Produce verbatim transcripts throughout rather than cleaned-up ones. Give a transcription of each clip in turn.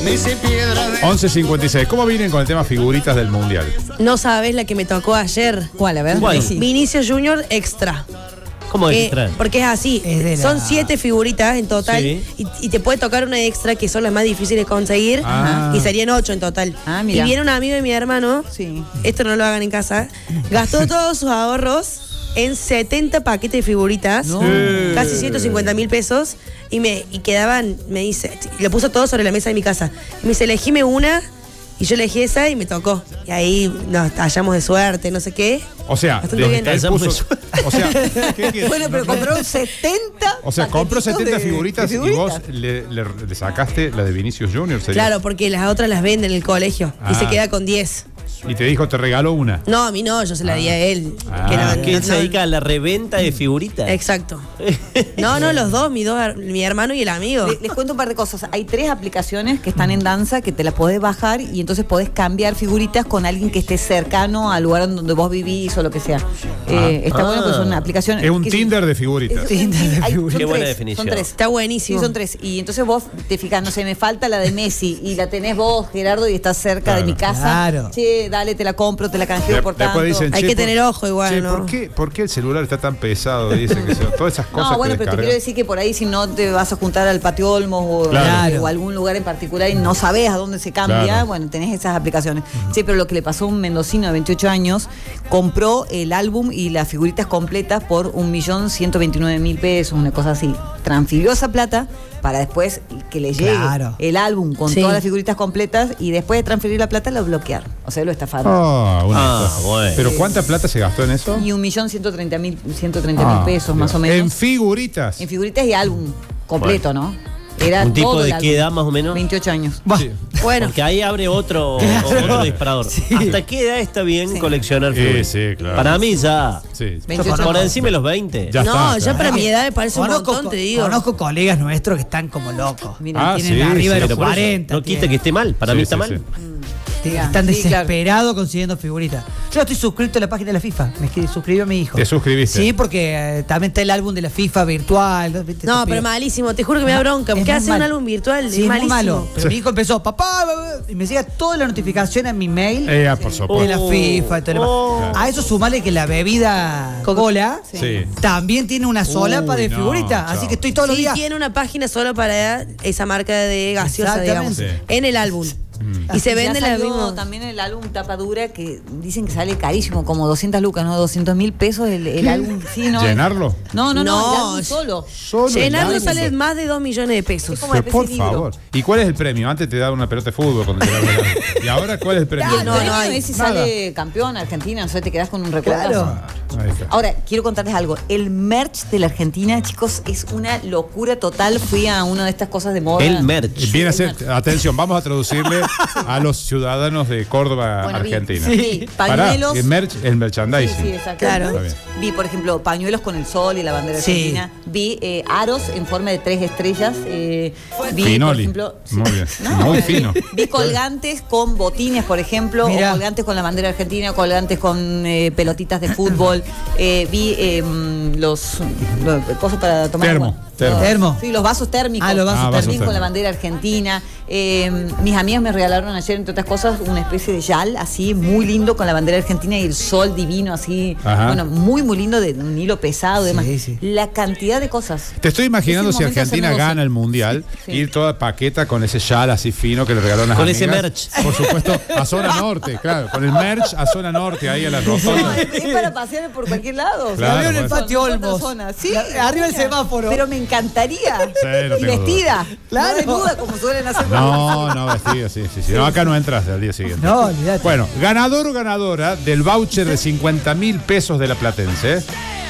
once cincuenta y seis. ¿Cómo vienen con el tema figuritas del Mundial? No sabes la que me tocó ayer. ¿Cuál? A ver. ¿Cuál? Sí. Vinicius Junior Extra. ¿Cómo Eh, extra? porque es así, Es de la- son siete figuritas en total Sí. y, y te puede tocar una extra que son las más difíciles de conseguir Ah. y serían ocho en total. Ah, y mira. viene un amigo de mi hermano, Sí. esto no lo hagan en casa, gastó todos sus ahorros en setenta paquetes de figuritas, No. Eh. casi ciento cincuenta mil pesos y me y quedaban, me dice, lo puso todo sobre la mesa de mi casa. Y me dice, elegime una. Y yo elegí esa y me tocó. Y ahí nos hallamos de suerte, no sé qué. O sea, Bastante de- bien. él puso- o sea, ¿qué quieres? Bueno, pero No, no. compró setenta. O sea, compró paquetitos setenta de- figuritas, de y vos le, le- le sacaste la de Vinicius Junior, ¿sería? Claro, porque las otras las venden en el colegio y Ah. se queda con diez. Y te dijo, te regaló una. No, a mí no, yo se la di a él. Ah. que no- Ah, ¿Quién no- se no- dedica a la reventa de figuritas? Exacto. No, no, los dos, mi, dos, mi hermano y el amigo. Le- Les cuento un par de cosas. Hay tres aplicaciones que están en danza que te las podés bajar y entonces podés cambiar figuritas con alguien que esté cercano al lugar donde vos vivís o lo que sea. Eh, está Ah. bueno que son aplicaciones. Es un que sí. Tinder de figuritas. Es- Tinder de hay- figuritas. son Qué buena tres, definición. Son tres. Está Sí, buenísimo. son tres. Y entonces vos te fijas, no sé, me falta la de Messi y la tenés vos, Gerardo, y estás cerca de Claro. mi casa. Claro. Che, dale, te la compro, te la canjeo De- por tanto. después dicen, Hay "Che, que por- tener ojo igual, che, ¿no? ¿por qué, ¿por qué el celular está tan pesado? Dicen que se- todas esas cosas No, bueno, que pero te descargan. quiero decir que por ahí si no te vas a juntar al Patio Olmos o, Claro. o algún lugar en particular y no sabes a dónde se cambia, Claro. bueno, tenés esas aplicaciones. Sí, pero lo que le pasó a un mendocino de veintiocho años, compró el álbum y las figuritas completas por un millón ciento veintinueve mil pesos, una cosa así. Transfirió esa plata para después que le llegue Claro. el álbum con Sí. todas las figuritas completas y después de transferir la plata lo bloquearon. O sea, lo estafaron. Ah, una Ah, cosa. bueno. ¿Pero cuánta plata se gastó en eso? Y un millón ciento treinta mil ciento treinta Ah, mil pesos más o menos. En figuritas. En figuritas y álbum completo, ¿no? Era ¿Un tipo todo el de álbum. qué edad más o menos? veintiocho años. Bah. Sí. Bueno, Porque ahí abre otro, otro disparador. Sí. ¿Hasta qué edad está bien Sí. coleccionar Sí, figuritas? sí, claro. Para mí ya. Sí. veintiocho Por años. encima de los veinte. Ya no, está, ya claro. para mi edad me parece un Conozco, montón, te digo. conozco colegas nuestros que están como locos. Mira, Ah, tienen sí, arriba sí, de los Pero por eso, cuarenta. no quita tienen- que esté mal. Para Sí, mí está sí, mal. sí. Mira, Están sí, claro. desesperados consiguiendo figuritas. Yo estoy suscrito a la página de la FIFA. Me escri- suscribió mi hijo. ¿Te suscribiste? Sí, porque eh, también está el álbum de la FIFA virtual. ¿no? ¿Viste? No, Te pero pido- malísimo, te juro que me da bronca. Es ¿Por qué muy hacer un mal. álbum virtual? Sí, es es muy malísimo. malo. Pero mi hijo empezó, papá, y me llega toda la notificación en mi mail Eh, ah, por de supuesto. la FIFA y todo lo Oh. demás. A eso sumale que la bebida Coca-Cola Sí. también tiene una solapa Uy, de no, figuritas. chao. Así que estoy todos los Sí, días. tiene una página solo para esa marca de gaseosa, digamos, Exactamente. en el álbum. Y se Ya vende la salió misma. también el álbum tapa dura que dicen que sale carísimo, como doscientas lucas, ¿no? doscientos mil pesos el, el álbum. Sí, ¿no? ¿Llenarlo? No, no, no, No, el álbum solo. Solo el Llenarlo álbum. sale más de dos millones de pesos. Es como una Pero por especie de libro. favor. ¿Y cuál es el premio? Antes te daban una pelota de fútbol cuando te daban el álbum. ¿Y ahora cuál es el premio? Y el No, premio no hay es si nada. sale campeón Argentina, no sé, te quedás con un recuerdo. Claro. Ahí está. Ahora, quiero contarles algo. El merch de la Argentina, chicos, es una locura total. Fui a una de estas cosas de moda. El merch. Viene a ser, atención, vamos a traducirle a los ciudadanos de Córdoba, Bueno, vi- Argentina. sí, Pará, pañuelos. el, merch, el merchandising. Sí, sí, exacto. Claro. Está bien. Vi, por ejemplo, pañuelos con el sol y la bandera Sí. argentina. Vi eh, aros en forma de tres estrellas. Eh, vi, Finoli. por ejemplo, Muy bien. No, Muy eh, fino. Vi colgantes con botines, por ejemplo, Mirá. o colgantes con la bandera argentina, colgantes con eh, pelotitas de fútbol. Eh, vi eh, los, los cosas para tomar Termo, agua. termo. Los- Termo. Sí, los vasos térmicos. Ah, los vasos Ah, vasos También con térmicos. la bandera argentina. Eh, mis amigas me regalaron ayer, entre otras cosas, una especie de yal así, muy lindo, con la bandera argentina y el sol divino, así. Ajá. Bueno, muy, muy lindo, de un hilo pesado y demás. Sí, sí. La cantidad de cosas. Te estoy imaginando Es el si momento de hacer Argentina negocio. gana el mundial, Sí. ir toda paqueta con ese chal así fino que le regalaron las Con amigas. ese merch. Por supuesto, a zona norte, claro, con el merch a zona norte, ahí a la No, rotonda. es, es para pasear por cualquier lado. Claro, La veo en el bueno. patio Son otras Olmos. zonas. Sí, La- arriba el mira, semáforo. Pero me encantaría. Sí, no y tengo vestida. Claro. No desnuda, como suelen hacer. No, no, vestido, sí, sí, sí. No, acá no entras al día siguiente. No, olvídate. Bueno, ganador o ganadora del voucher de cincuenta mil pesos de la Platense.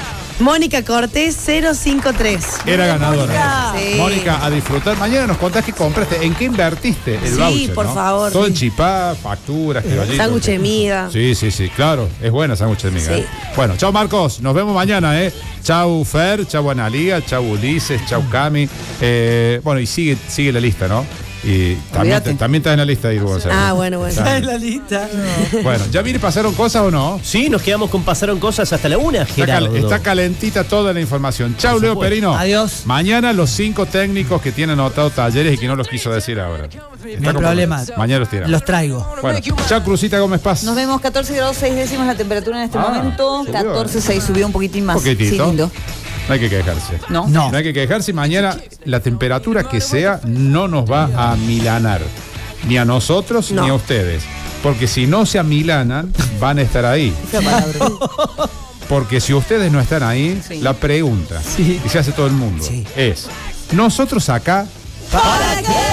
Mónica Cortés cero cinco tres. Era ganadora. Mónica. Sí. Mónica, a disfrutar. Mañana nos contás qué compraste, en qué invertiste el Sí, voucher, por ¿no? favor. Todo en Sí. chipá, facturas, criollitos. Sándwich de miga. Sí, sí, sí, claro. Es buena sándwich de miga. Sí. ¿eh? Bueno, chao Marcos. Nos vemos mañana, ¿eh? Chau Fer, chau Analía, chau Ulises, chau Cami. Eh, bueno, y sigue, sigue la lista, ¿no? Y también, Olvídate. también está en la lista de Irú González. Ah, bueno, bueno. Está en la lista. Bueno, ¿ya viene pasaron cosas o no? Sí, nos quedamos con pasaron cosas hasta la una, Está, cal- Gerardo. está calentita toda la información. Chau, Por Leo supuesto. Perino. Adiós. Mañana los cinco técnicos que tienen anotado talleres y que no los quiso decir ahora. Está No hay como- problema. Mañana los tiramos. Los traigo. Bueno, chao, Cruzita Gómez Paz. Nos vemos catorce grados seis décimos la temperatura en este Ah, momento. subió, catorce seis subió un poquitín más. Poquitito. Sí, lindo. No hay que quejarse. ¿No? No. No hay que quejarse. Mañana la temperatura que sea no nos va a milanar. Ni a nosotros No. ni a ustedes. Porque si no se amilanan, van a estar ahí. Esa palabra. Porque si ustedes no están ahí, Sí. la pregunta, Sí. y se hace todo el mundo, Sí. es, nosotros acá ¿Para qué?